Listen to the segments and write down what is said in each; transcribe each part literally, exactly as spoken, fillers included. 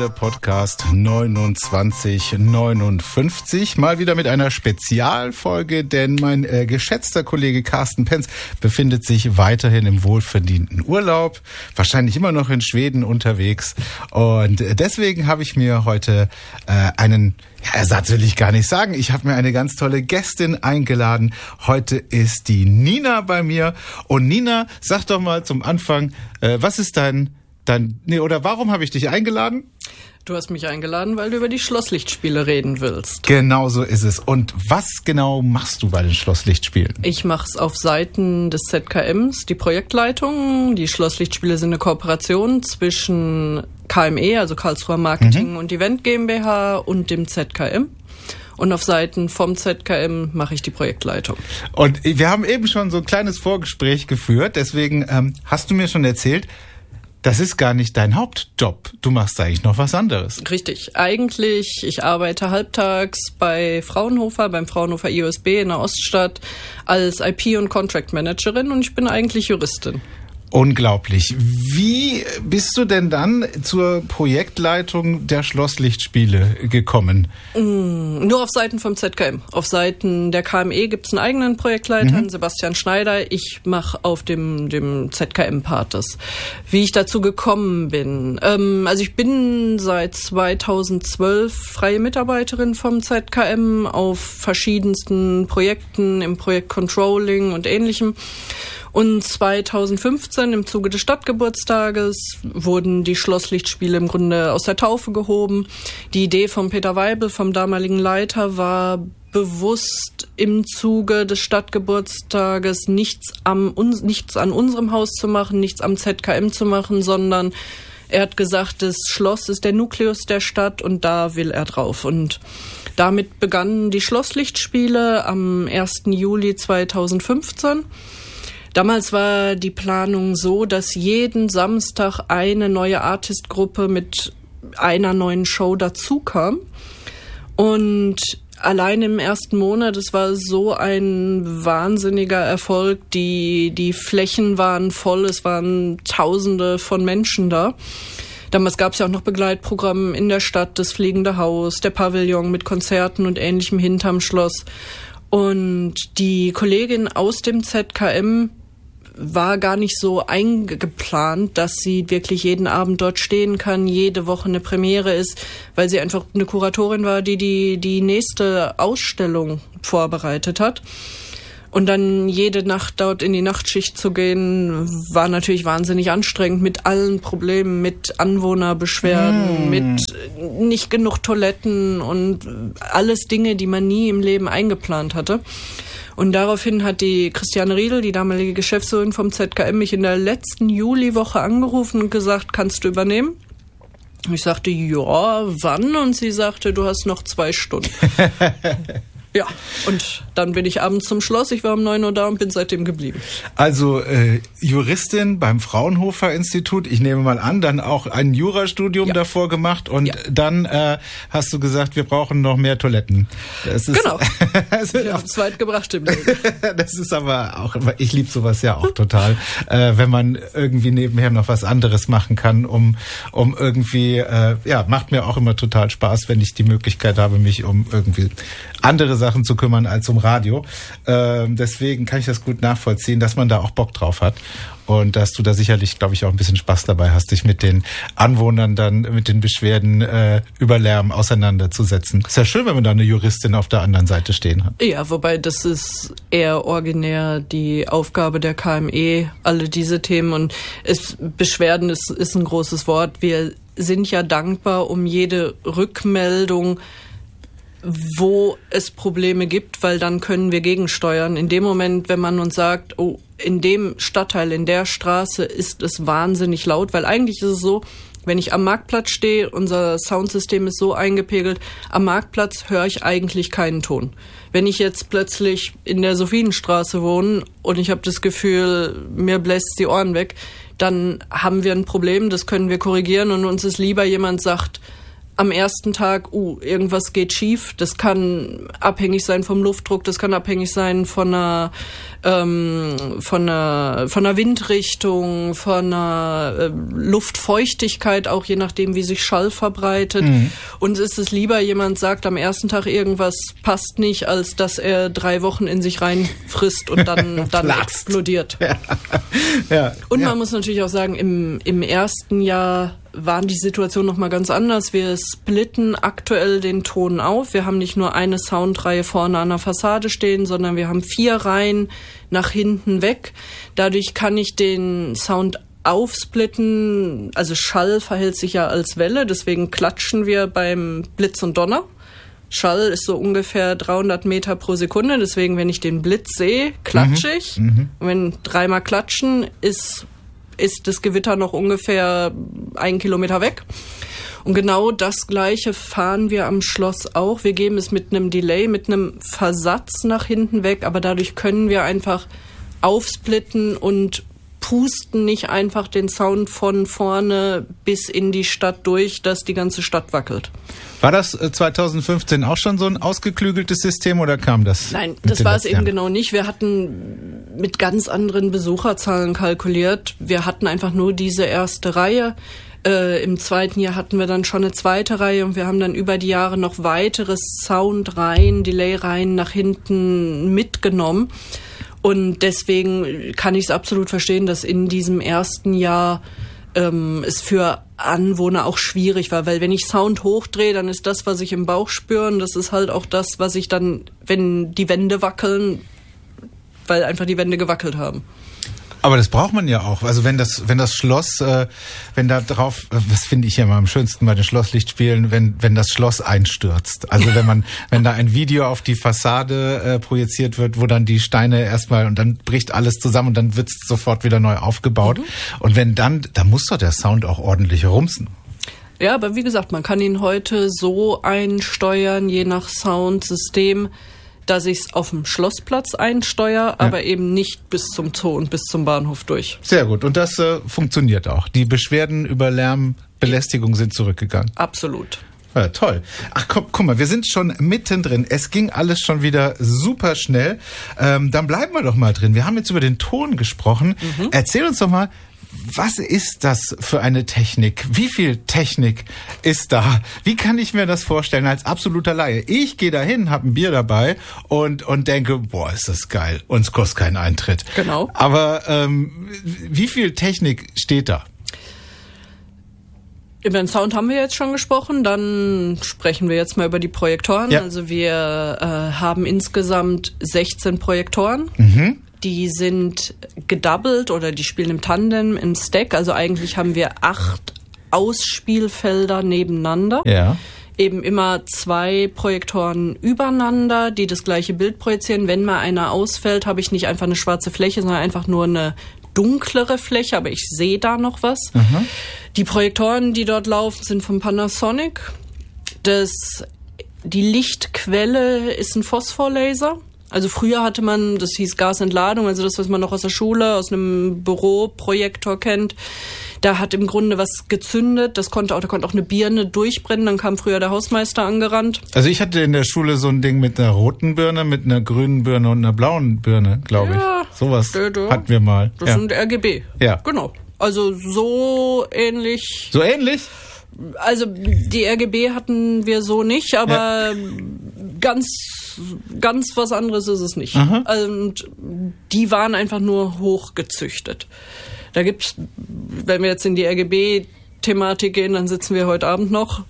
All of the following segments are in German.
Senderpodcast neunundzwanzig neunundfünfzig. Mal wieder mit einer Spezialfolge, denn mein äh, geschätzter Kollege Carsten Penz befindet sich weiterhin im wohlverdienten Urlaub. Wahrscheinlich immer noch in Schweden unterwegs. Und deswegen habe ich mir heute äh, einen Ja, Ersatz will ich gar nicht sagen. Ich habe mir eine ganz tolle Gästin eingeladen. Heute ist die Nina bei mir. Und Nina, sag doch mal zum Anfang, äh, was ist dein, dein, nee, oder warum habe ich dich eingeladen? Du hast mich eingeladen, weil du über die Schlosslichtspiele reden willst. Genau so ist es. Und was genau machst du bei den Schlosslichtspielen? Ich mache es auf Seiten des Z K Ms, die Projektleitung. Die Schlosslichtspiele sind eine Kooperation zwischen K M E, also Karlsruher Marketing mhm. und Event GmbH und dem Z K M. Und auf Seiten vom Z K M mache ich die Projektleitung. Und wir haben eben schon so ein kleines Vorgespräch geführt. Deswegen ähm, hast du mir schon erzählt, das ist gar nicht dein Hauptjob. Du machst eigentlich noch was anderes. Richtig. Eigentlich, ich arbeite halbtags bei Fraunhofer, beim Fraunhofer I O S B in der Oststadt als I P- und Contract Managerin und ich bin eigentlich Juristin. Unglaublich. Wie bist du denn dann zur Projektleitung der Schlosslichtspiele gekommen? Mm, nur auf Seiten vom Z K M. Auf Seiten der K M E gibt es einen eigenen Projektleiter, mhm. Sebastian Schneider. Ich mache auf dem, dem Z K M-Part das. Wie ich dazu gekommen bin. Ähm, also ich bin seit zweitausendzwölf freie Mitarbeiterin vom Z K M auf verschiedensten Projekten, im Projekt Controlling und Ähnlichem. Und zweitausendfünfzehn im Zuge des Stadtgeburtstages wurden die Schlosslichtspiele im Grunde aus der Taufe gehoben. Die Idee von Peter Weibel, vom damaligen Leiter, war bewusst im Zuge des Stadtgeburtstages nichts, am, uns, nichts an unserem Haus zu machen, nichts am Z K M zu machen, sondern er hat gesagt, das Schloss ist der Nukleus der Stadt und da will er drauf. Und damit begannen die Schlosslichtspiele am ersten Juli zweitausendfünfzehn. Damals war die Planung so, dass jeden Samstag eine neue Artistgruppe mit einer neuen Show dazu kam. Und allein im ersten Monat, es war so ein wahnsinniger Erfolg. Die, die Flächen waren voll, es waren Tausende von Menschen da. Damals gab es ja auch noch Begleitprogramm in der Stadt, das Fliegende Haus, der Pavillon mit Konzerten und Ähnlichem hinterm Schloss. Und die Kollegin aus dem Z K M war gar nicht so eingeplant, dass sie wirklich jeden Abend dort stehen kann, jede Woche eine Premiere ist, weil sie einfach eine Kuratorin war, die die, die nächste Ausstellung vorbereitet hat. Und dann jede Nacht dort in die Nachtschicht zu gehen, war natürlich wahnsinnig anstrengend mit allen Problemen, mit Anwohnerbeschwerden, mm. mit nicht genug Toiletten und alles Dinge, die man nie im Leben eingeplant hatte. Und daraufhin hat die Christiane Riedel, die damalige Geschäftsführerin vom Z K M, mich in der letzten Juliwoche angerufen und gesagt, kannst du übernehmen? Ich sagte, ja, wann? Und sie sagte, du hast noch zwei Stunden. Ja, und dann bin ich abends zum Schloss. Ich war um neun Uhr da und bin seitdem geblieben. Also äh, Juristin beim Fraunhofer Institut, ich nehme mal an, dann auch ein Jurastudium ja. davor gemacht und ja. dann äh, hast du gesagt, wir brauchen noch mehr Toiletten. Das ist, genau, also, ich habe zweit gebracht im Leben. Das ist aber auch, ich liebe sowas ja auch total, äh, wenn man irgendwie nebenher noch was anderes machen kann, um um irgendwie, äh, ja, macht mir auch immer total Spaß, wenn ich die Möglichkeit habe, mich um irgendwie andere Sachen zu kümmern als um Radio. Ähm, deswegen kann ich das gut nachvollziehen, dass man da auch Bock drauf hat und dass du da sicherlich, glaube ich, auch ein bisschen Spaß dabei hast, dich mit den Anwohnern dann, mit den Beschwerden äh, über Lärm auseinanderzusetzen. Ist ja schön, wenn man da eine Juristin auf der anderen Seite stehen hat. Ja, wobei das ist eher originär die Aufgabe der K M E, alle diese Themen, und es, Beschwerden ist, ist ein großes Wort. Wir sind ja dankbar um jede Rückmeldung, wo es Probleme gibt, weil dann können wir gegensteuern. In dem Moment, wenn man uns sagt, oh, in dem Stadtteil, in der Straße ist es wahnsinnig laut, weil eigentlich ist es so, wenn ich am Marktplatz stehe, unser Soundsystem ist so eingepegelt, am Marktplatz höre ich eigentlich keinen Ton. Wenn ich jetzt plötzlich in der Sophienstraße wohne und ich habe das Gefühl, mir bläst die Ohren weg, dann haben wir ein Problem, das können wir korrigieren und uns ist lieber, jemand sagt, am ersten Tag, uh, irgendwas geht schief. Das kann abhängig sein vom Luftdruck, das kann abhängig sein von einer, ähm, von einer, von einer Windrichtung, von einer äh, Luftfeuchtigkeit, auch je nachdem, wie sich Schall verbreitet. Mhm. Uns ist es lieber, jemand sagt am ersten Tag, irgendwas passt nicht, als dass er drei Wochen in sich reinfrisst und dann, dann explodiert. Ja. Ja. Und man ja. muss natürlich auch sagen, im, im ersten Jahr waren die Situation noch mal ganz anders. Wir splitten aktuell den Ton auf. Wir haben nicht nur eine Soundreihe vorne an der Fassade stehen, sondern wir haben vier Reihen nach hinten weg. Dadurch kann ich den Sound aufsplitten. Also Schall verhält sich ja als Welle, deswegen klatschen wir beim Blitz und Donner. Schall ist so ungefähr dreihundert Meter pro Sekunde, deswegen, wenn ich den Blitz sehe, klatsche mhm. ich. Mhm. Und wenn dreimal klatschen, ist ist das Gewitter noch ungefähr einen Kilometer weg. Und genau das Gleiche fahren wir am Schloss auch. Wir geben es mit einem Delay, mit einem Versatz nach hinten weg, aber dadurch können wir einfach aufsplitten und pusten nicht einfach den Sound von vorne bis in die Stadt durch, dass die ganze Stadt wackelt. War das zwanzig fünfzehn auch schon so ein ausgeklügeltes System oder kam das? Nein, das war es eben genau nicht. Wir hatten mit ganz anderen Besucherzahlen kalkuliert. Wir hatten einfach nur diese erste Reihe. Äh, im zweiten Jahr hatten wir dann schon eine zweite Reihe und wir haben dann über die Jahre noch weitere Soundreihen, Delay-Reihen nach hinten mitgenommen. Und deswegen kann ich es absolut verstehen, dass in diesem ersten Jahr ähm, es für Anwohner auch schwierig war, weil wenn ich Sound hochdrehe, dann ist das, was ich im Bauch spüre, und das ist halt auch das, was ich dann, wenn die Wände wackeln, weil einfach die Wände gewackelt haben. Aber das braucht man ja auch. Also wenn das, wenn das Schloss, äh, wenn da drauf, das finde ich ja mal am schönsten bei den Schlosslichtspielen, wenn, wenn das Schloss einstürzt. Also wenn man, wenn da ein Video auf die Fassade äh, projiziert wird, wo dann die Steine erstmal, und dann bricht alles zusammen und dann wird's sofort wieder neu aufgebaut. Mhm. Und wenn dann, da muss doch der Sound auch ordentlich rumsen. Ja, aber wie gesagt, man kann ihn heute so einsteuern, je nach Soundsystem, dass ich es auf dem Schlossplatz einsteuere, ja. aber eben nicht bis zum Zoo und bis zum Bahnhof durch. Sehr gut. Und das äh, funktioniert auch. Die Beschwerden über Lärmbelästigung sind zurückgegangen. Absolut. Ja, toll. Ach komm, guck mal, wir sind schon mittendrin. Es ging alles schon wieder super schnell. Ähm, dann bleiben wir doch mal drin. Wir haben jetzt über den Ton gesprochen. Mhm. Erzähl uns doch mal, was ist das für eine Technik? Wie viel Technik ist da? Wie kann ich mir das vorstellen als absoluter Laie? Ich gehe dahin, habe ein Bier dabei und und denke, boah, ist das geil. Und es kostet keinen Eintritt. Genau. Aber ähm, wie viel Technik steht da? Über den Sound haben wir jetzt schon gesprochen, dann sprechen wir jetzt mal über die Projektoren. Ja. Also wir äh, haben insgesamt sechzehn Projektoren. Mhm. Die sind gedoubled oder die spielen im Tandem, im Stack. Also eigentlich haben wir acht Ausspielfelder nebeneinander. Ja. Eben immer zwei Projektoren übereinander, die das gleiche Bild projizieren. Wenn mal einer ausfällt, habe ich nicht einfach eine schwarze Fläche, sondern einfach nur eine dunklere Fläche, aber ich sehe da noch was. Mhm. Die Projektoren, die dort laufen, sind von Panasonic. Das, die Lichtquelle ist ein Phosphorlaser. Also früher hatte man, das hieß Gasentladung, also das, was man noch aus der Schule, aus einem Büroprojektor kennt. Da hat im Grunde was gezündet. Das konnte auch, da konnte auch eine Birne durchbrennen. Dann kam früher der Hausmeister angerannt. Also ich hatte in der Schule so ein Ding mit einer roten Birne, mit einer grünen Birne und einer blauen Birne, glaube ja, ich. Sowas da, da. hatten wir mal. Das ja. sind R G B. Ja. Genau. Also so ähnlich. So ähnlich? Also die R G B hatten wir so nicht, aber ja. ganz, ganz was anderes ist es nicht. Aha. Und die waren einfach nur hochgezüchtet. Da gibt's, wenn wir jetzt in die R G B-Thematik gehen, dann sitzen wir heute Abend noch.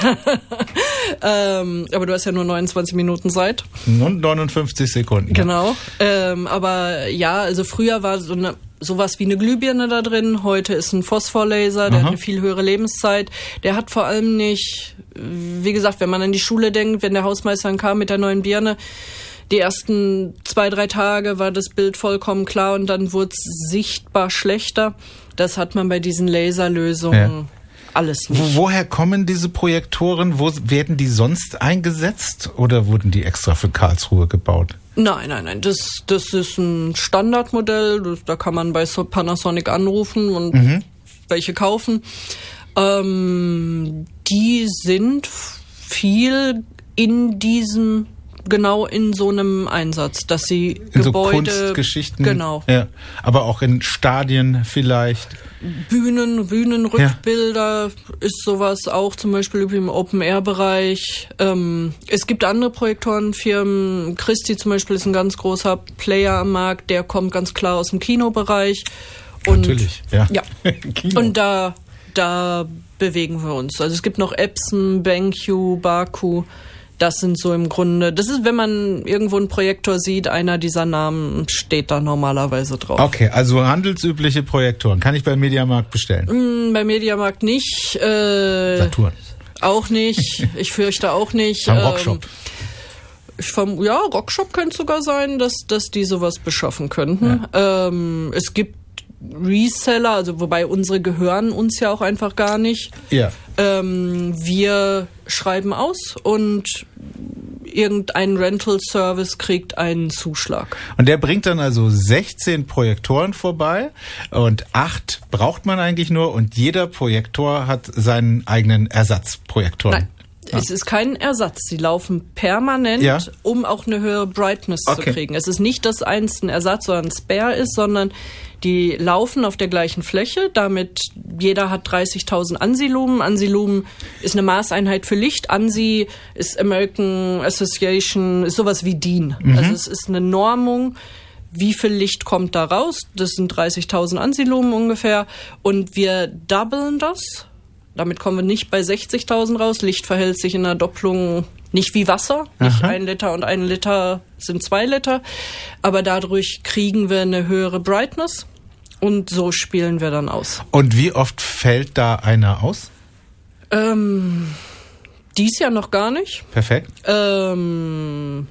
ähm, aber du hast ja nur neunundzwanzig Minuten Zeit. Und neunundfünfzig Sekunden. Genau. Ähm, aber ja, also früher war so eine sowas wie eine Glühbirne da drin. Heute ist ein Phosphorlaser, der Aha. hat eine viel höhere Lebenszeit. Der hat vor allem nicht, wie gesagt, wenn man an die Schule denkt, wenn der Hausmeister kam mit der neuen Birne, die ersten zwei, drei Tage war das Bild vollkommen klar und dann wurde es sichtbar schlechter. Das hat man bei diesen Laserlösungen ja. alles nicht. Wo, woher kommen diese Projektoren? Wo werden die sonst eingesetzt oder wurden die extra für Karlsruhe gebaut? Nein, nein, nein. Das, das ist ein Standardmodell. Das, da kann man bei Panasonic anrufen und mhm. welche kaufen. Ähm, die sind viel in diesem, genau in so einem Einsatz, dass sie in Gebäude... so Kunstgeschichten. Genau. Ja. Aber auch in Stadien vielleicht. Bühnen, Bühnenrückbilder ja. ist sowas auch zum Beispiel im Open-Air-Bereich. Ähm, es gibt andere Projektorenfirmen. Christi zum Beispiel ist ein ganz großer Player am Markt. Der kommt ganz klar aus dem Kinobereich. Und, Natürlich, ja. ja. Und da, da bewegen wir uns. Also es gibt noch Epson, BenQ, Baku. Das sind so im Grunde, das ist, wenn man irgendwo einen Projektor sieht, einer dieser Namen steht da normalerweise drauf. Okay, also handelsübliche Projektoren. Kann ich beim Mediamarkt bestellen? Mm, beim Mediamarkt nicht. Äh, Saturn. Auch nicht. Ich fürchte auch nicht. Am Rockshop. Ähm, ich verm- ja, Rockshop könnte sogar sein, dass, dass die sowas beschaffen könnten. Ja. Ähm, es gibt Reseller, also wobei unsere gehören uns ja auch einfach gar nicht. Ja. Ähm, wir schreiben aus und irgendein Rental-Service kriegt einen Zuschlag. Und der bringt dann also sechzehn Projektoren vorbei und acht braucht man eigentlich nur und jeder Projektor hat seinen eigenen Ersatzprojektor. Nein. Ja. Es ist kein Ersatz. Sie laufen permanent, ja. um auch eine höhere Brightness okay. zu kriegen. Es ist nicht, dass eins ein Ersatz oder ein Spare ist, sondern die laufen auf der gleichen Fläche. Damit jeder hat dreißigtausend ANSI-Lumen. ANSI-Lumen ist eine Maßeinheit für Licht. ANSI ist American Association, ist sowas wie D I N. Mhm. Also es ist eine Normung. Wie viel Licht kommt da raus? Das sind dreißigtausend ANSI-Lumen ungefähr. Und wir doublen das. Damit kommen wir nicht bei sechzigtausend raus. Licht verhält sich in der Doppelung nicht wie Wasser. Nicht ein Liter und ein Liter sind zwei Liter. Aber dadurch kriegen wir eine höhere Brightness und so spielen wir dann aus. Und wie oft fällt da einer aus? Ähm, dies Jahr noch gar nicht. Perfekt. Ähm,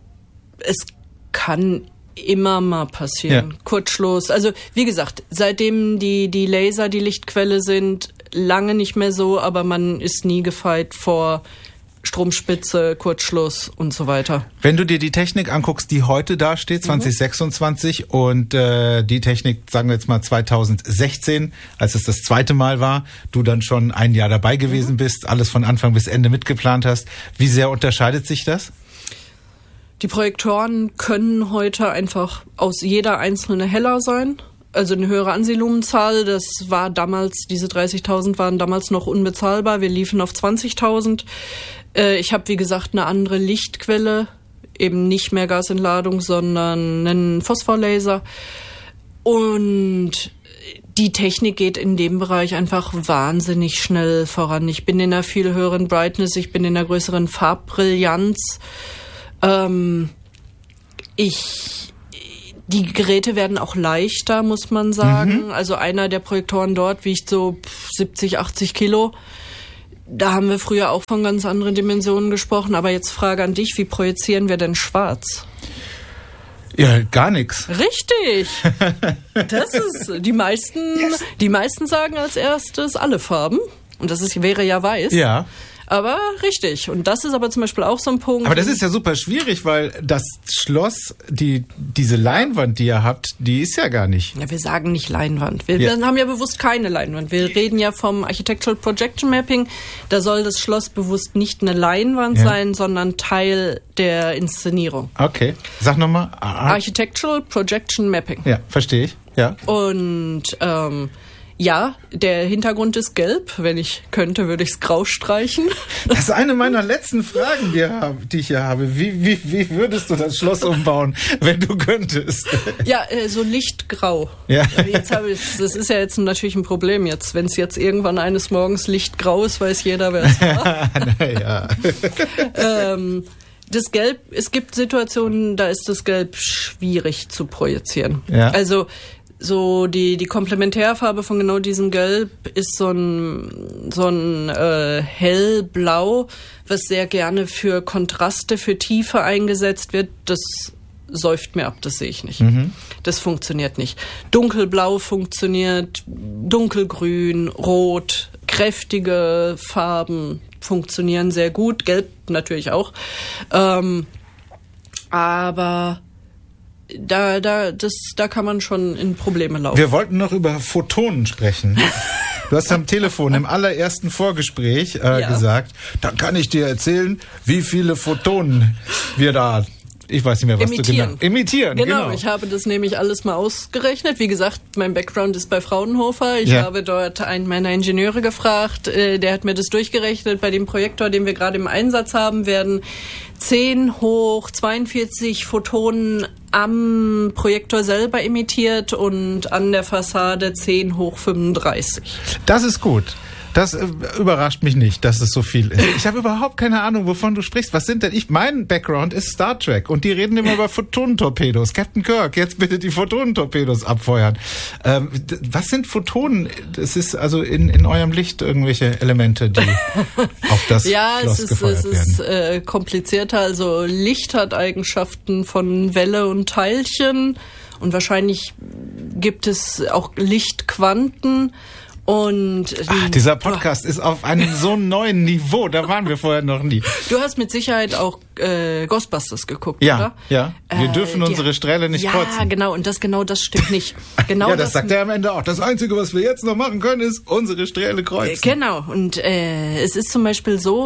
es kann immer mal passieren. Ja. Kurzschluss. Also wie gesagt, seitdem die, die Laser die Lichtquelle sind, lange nicht mehr so, aber man ist nie gefeit vor Stromspitze, Kurzschluss und so weiter. Wenn du dir die Technik anguckst, die heute da steht, zwanzig sechsundzwanzig, mhm. und äh, die Technik, sagen wir jetzt mal zwanzig sechzehn, als es das zweite Mal war, du dann schon ein Jahr dabei gewesen mhm. bist, alles von Anfang bis Ende mitgeplant hast, wie sehr unterscheidet sich das? Die Projektoren können heute einfach aus jeder einzelne heller sein. Also eine höhere ANSI-Lumenzahl, das war damals, diese dreißigtausend waren damals noch unbezahlbar. Wir liefen auf zwanzigtausend. Äh, ich habe, wie gesagt, eine andere Lichtquelle, eben nicht mehr Gasentladung, sondern einen Phosphorlaser. Und die Technik geht in dem Bereich einfach wahnsinnig schnell voran. Ich bin in einer viel höheren Brightness, ich bin in einer größeren Farbbrillanz. Ähm, ich... Die Geräte werden auch leichter, muss man sagen. Mhm. Also einer der Projektoren dort wiegt so siebzig, achtzig Kilo. Da haben wir früher auch von ganz anderen Dimensionen gesprochen. Aber jetzt Frage an dich, wie projizieren wir denn schwarz? Ja, gar nichts. Richtig. Das ist, die meisten, yes. die meisten sagen als erstes alle Farben. Und das ist, wäre ja weiß. Ja. Aber richtig. Und das ist aber zum Beispiel auch so ein Punkt. Aber das ist ja super schwierig, weil das Schloss, die diese Leinwand, die ihr habt, die ist ja gar nicht. Ja, wir sagen nicht Leinwand. Wir, ja. wir haben ja bewusst keine Leinwand. Wir reden ja vom Architectural Projection Mapping. Da soll das Schloss bewusst nicht eine Leinwand ja. sein, sondern Teil der Inszenierung. Okay. Sag nochmal. Architectural Projection Mapping. Ja, verstehe ich. Ja. Und ähm, ja, der Hintergrund ist gelb. Wenn ich könnte, würde ich es grau streichen. Das ist eine meiner letzten Fragen, die, die ich hier habe. Wie, wie, wie würdest du das Schloss umbauen, wenn du könntest? Ja, äh, so lichtgrau. Ja. Jetzt habe ich, das ist ja jetzt natürlich ein Problem jetzt. Wenn es jetzt irgendwann eines Morgens lichtgrau ist, weiß jeder, wer es war. Naja. ähm, das Gelb, es gibt Situationen, da ist das Gelb schwierig zu projizieren. Ja. Also so die die Komplementärfarbe von genau diesem Gelb ist so ein so ein äh, hellblau, was sehr gerne für Kontraste, für Tiefe eingesetzt wird. Das säuft mir ab, das sehe ich nicht. Mhm. Das funktioniert nicht. Dunkelblau funktioniert, dunkelgrün, rot, kräftige Farben funktionieren sehr gut. Gelb natürlich auch. Ähm, aber Da, da, das, da kann man schon in Probleme laufen. Wir wollten noch über Photonen sprechen. Du hast am Telefon im allerersten Vorgespräch äh, ja. gesagt, dann kann ich dir erzählen, wie viele Photonen wir da... Ich weiß nicht mehr, was imitieren. du genau... Imitieren, genau. genau. Ich habe das nämlich alles mal ausgerechnet. Wie gesagt, mein Background ist bei Fraunhofer. Ich ja. habe dort einen meiner Ingenieure gefragt. Äh, der hat mir das durchgerechnet. Bei dem Projektor, den wir gerade im Einsatz haben, werden zehn hoch zweiundvierzig Photonen am Projektor selber emittiert und an der Fassade zehn hoch fünfunddreißig. Das ist gut. Das äh, überrascht mich nicht, dass es so viel ist. Ich habe überhaupt keine Ahnung, wovon du sprichst. Was sind denn ich? Mein Background ist Star Trek und die reden immer über Photonentorpedos. Captain Kirk, jetzt bitte die Photonentorpedos abfeuern. Ähm, was sind Photonen? Das ist also in, in eurem Licht irgendwelche Elemente, die auf das ja, Schloss es ist, gefeuert es werden. ist äh, komplizierter. Also Licht hat Eigenschaften von Welle und Teilchen und wahrscheinlich gibt es auch Lichtquanten. Und Ach, dieser Podcast oh. ist auf einem so neuen Niveau, da waren wir vorher noch nie. Du hast mit Sicherheit auch äh, Ghostbusters geguckt, ja, oder? Ja, wir äh, dürfen die, unsere Strähle nicht ja, kreuzen. Ja, genau, und das genau das stimmt nicht. Genau ja, das, das sagt er am Ende auch. Das Einzige, was wir jetzt noch machen können, ist unsere Strähle kreuzen. Äh, genau, und äh, es ist zum Beispiel so,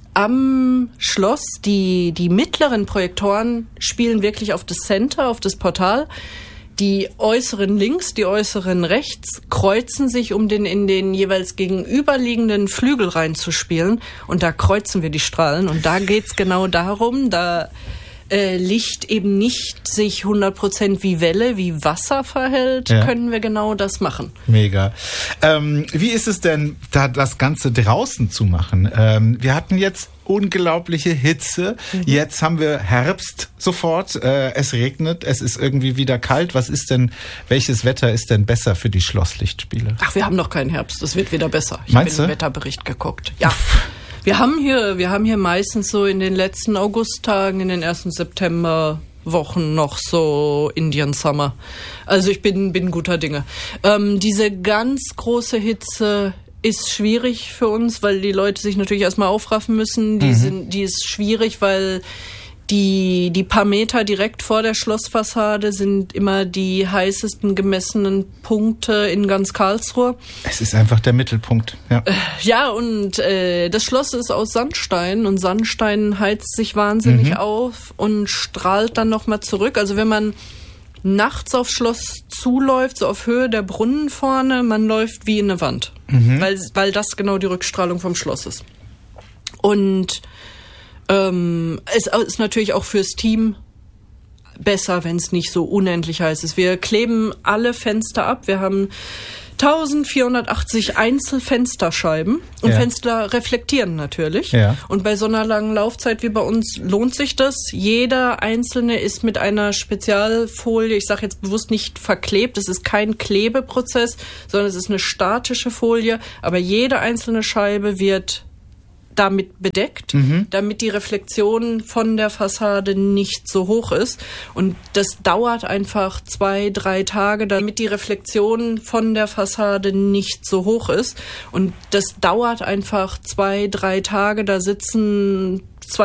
am Schloss, die, die mittleren Projektoren spielen wirklich auf das Center, auf das Portal. Die äußeren links, die äußeren rechts kreuzen sich, um den in den jeweils gegenüberliegenden Flügel reinzuspielen. Und da kreuzen wir die Strahlen. Und da geht's genau darum, da äh, Licht eben nicht sich hundert Prozent wie Welle, wie Wasser verhält, ja. können wir genau das machen. Mega. Ähm, wie ist es denn, da das Ganze draußen zu machen? Ähm, wir hatten jetzt unglaubliche Hitze. Mhm. Jetzt haben wir Herbst sofort. Äh, es regnet, es ist irgendwie wieder kalt. Was ist denn, welches Wetter ist denn besser für die Schlosslichtspiele? Ach, wir haben noch keinen Herbst. Es wird wieder besser. Ich Meinst habe du? den Wetterbericht geguckt. Ja. Wir haben hier, wir haben hier meistens so in den letzten Augusttagen, in den ersten Septemberwochen noch so Indian Summer. Also ich bin, bin guter Dinge. Ähm, diese ganz große Hitze ist schwierig für uns, weil die Leute sich natürlich erstmal aufraffen müssen. Die mhm. sind, die ist schwierig, weil die, die paar Meter direkt vor der Schlossfassade sind immer die heißesten gemessenen Punkte in ganz Karlsruhe. Es ist einfach der Mittelpunkt. Ja, äh, ja und äh, das Schloss ist aus Sandstein und Sandstein heizt sich wahnsinnig mhm. auf und strahlt dann nochmal zurück. Also wenn man nachts aufs Schloss zuläuft, so auf Höhe der Brunnen vorne, man läuft wie in eine Wand, mhm. weil, weil das genau die Rückstrahlung vom Schloss ist. Und ähm, es ist natürlich auch fürs Team besser, wenn es nicht so unendlich heiß ist. Wir kleben alle Fenster ab. Wir haben eintausendvierhundertachtzig Einzelfensterscheiben und ja. Fenster reflektieren natürlich. Ja. Und bei so einer langen Laufzeit wie bei uns lohnt sich das. Jeder einzelne ist mit einer Spezialfolie, ich sage jetzt bewusst nicht verklebt, es ist kein Klebeprozess, sondern es ist eine statische Folie, aber jede einzelne Scheibe wird damit bedeckt, mhm. damit die Reflexion von der Fassade nicht so hoch ist. Und das dauert einfach zwei, drei Tage, damit die Reflexion von der Fassade nicht so hoch ist. Und das dauert einfach zwei, drei Tage. Da sitzen